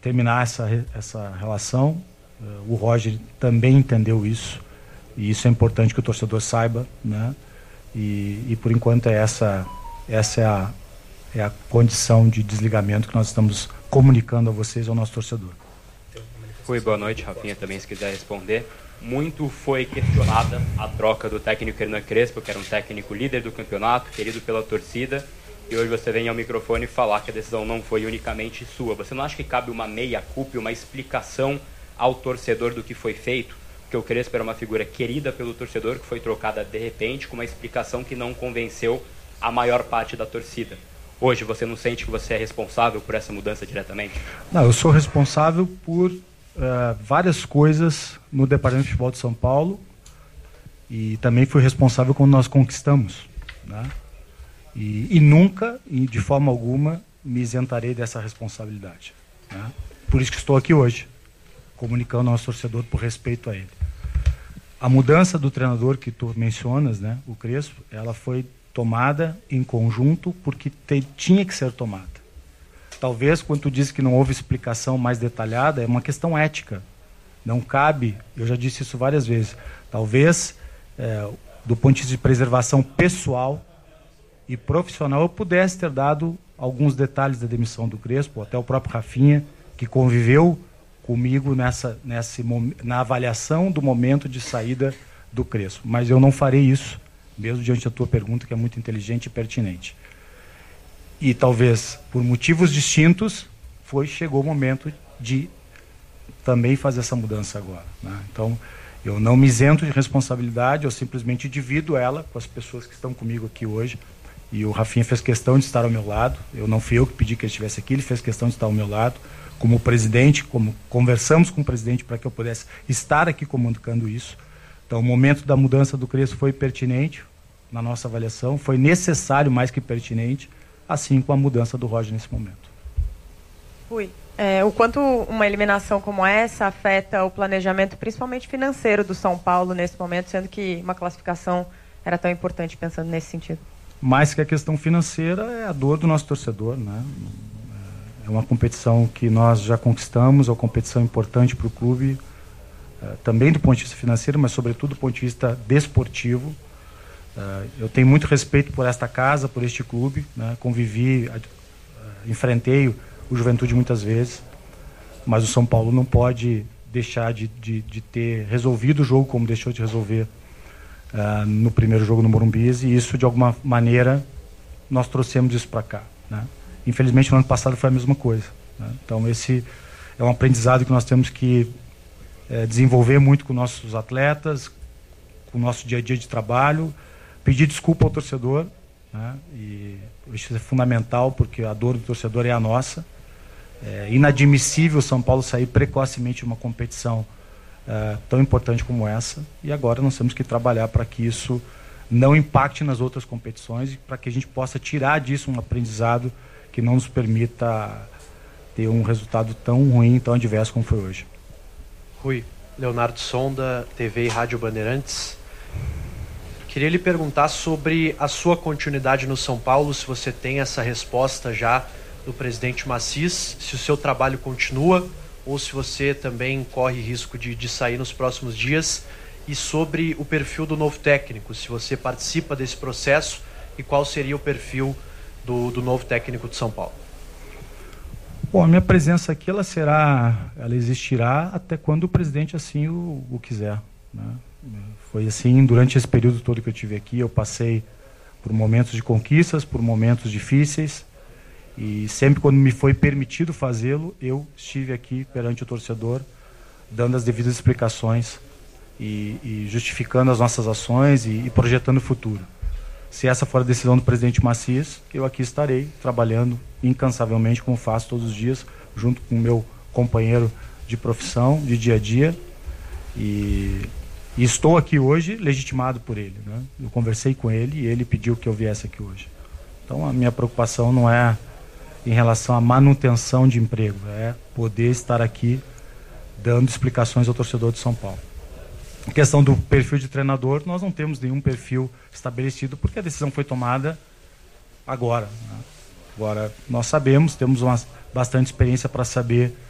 terminar essa relação. O Roger também entendeu isso, e isso é importante que o torcedor saiba, né? E por enquanto essa é a condição de desligamento que nós estamos comunicando a vocês, ao nosso torcedor. Rui, boa noite. Rafinha também, se quiser responder. Muito foi questionada a troca do técnico Hernan Crespo, que era um técnico líder do campeonato, querido pela torcida, e hoje você vem ao microfone falar que a decisão não foi unicamente sua. Você não acha que cabe uma meia-culpa, uma explicação ao torcedor do que foi feito? Porque o Crespo era uma figura querida pelo torcedor, que foi trocada de repente, com uma explicação que não convenceu a maior parte da torcida. Hoje você não sente que você é responsável por essa mudança diretamente? Não, eu sou responsável por várias coisas no Departamento de Futebol de São Paulo, e também fui responsável quando nós conquistamos, né? E nunca, de forma alguma, me isentarei dessa responsabilidade, né? Por isso que estou aqui hoje, comunicando ao nosso torcedor por respeito a ele. A mudança do treinador que tu mencionas, né, o Crespo, ela foi tomada em conjunto porque tinha que ser tomada. Talvez, quando tu diz que não houve explicação mais detalhada, é uma questão ética. Não cabe, eu já disse isso várias vezes, talvez, do ponto de vista de preservação pessoal e profissional, eu pudesse ter dado alguns detalhes da demissão do Crespo, até o próprio Rafinha, que conviveu comigo na avaliação do momento de saída do Crespo. Mas eu não farei isso, mesmo diante da tua pergunta, que é muito inteligente e pertinente. E talvez, por motivos distintos, chegou o momento de também fazer essa mudança agora, né? Então, eu não me isento de responsabilidade, eu simplesmente divido ela com as pessoas que estão comigo aqui hoje. E o Rafinha fez questão de estar ao meu lado. Eu não fui eu que pedi que ele estivesse aqui, ele fez questão de estar ao meu lado. Como presidente, como conversamos com o presidente para que eu pudesse estar aqui comunicando isso. Então, o momento da mudança do Crespo foi pertinente na nossa avaliação, foi necessário mais que pertinente, assim como a mudança do Roger nesse momento. Rui, o quanto uma eliminação como essa afeta o planejamento, principalmente financeiro, do São Paulo nesse momento, sendo que uma classificação era tão importante, pensando nesse sentido? Mais que a questão financeira, é a dor do nosso torcedor, né? É uma competição que nós já conquistamos, é uma competição importante para o clube, também do ponto de vista financeiro, mas sobretudo do ponto de vista desportivo. Eu tenho muito respeito por esta casa, por este clube, né? Convivi, enfrentei o Juventude muitas vezes, mas o São Paulo não pode deixar de ter resolvido o jogo como deixou de resolver no primeiro jogo no Morumbi, e isso, de alguma maneira, nós trouxemos isso para cá, né? Infelizmente, no ano passado foi a mesma coisa, né? Então, esse é um aprendizado que nós temos que desenvolver muito com nossos atletas, com o nosso dia a dia de trabalho, pedir desculpa ao torcedor, né? E isso é fundamental, porque a dor do torcedor é a nossa. É inadmissível o São Paulo sair precocemente de uma competição tão importante como essa, e agora nós temos que trabalhar para que isso não impacte nas outras competições e para que a gente possa tirar disso um aprendizado que não nos permita ter um resultado tão ruim, tão adverso como foi hoje. Rui, Leonardo Sonda, TV e Rádio Bandeirantes. Queria lhe perguntar sobre a sua continuidade no São Paulo, se você tem essa resposta já do presidente Massis, se o seu trabalho continua ou se você também corre risco de sair nos próximos dias, e sobre o perfil do novo técnico, se você participa desse processo e qual seria o perfil do novo técnico de São Paulo. Bom, a minha presença aqui ela existirá até quando o presidente assim o quiser, né? Foi assim durante esse período todo que eu tive aqui. Eu passei por momentos de conquistas, por momentos difíceis, e sempre quando me foi permitido fazê-lo, eu estive aqui perante o torcedor, dando as devidas explicações e justificando as nossas ações e projetando o futuro. Se essa for a decisão do presidente Massis, eu aqui estarei trabalhando incansavelmente, como faço todos os dias, junto com o meu companheiro de profissão, de dia a dia, e estou aqui hoje legitimado por ele, né? Eu conversei com ele e ele pediu que eu viesse aqui hoje. Então a minha preocupação não é em relação à manutenção de emprego, é poder estar aqui dando explicações ao torcedor de São Paulo. A questão do perfil de treinador, nós não temos nenhum perfil estabelecido, porque a decisão foi tomada agora, né? Agora, nós sabemos, temos bastante experiência para saber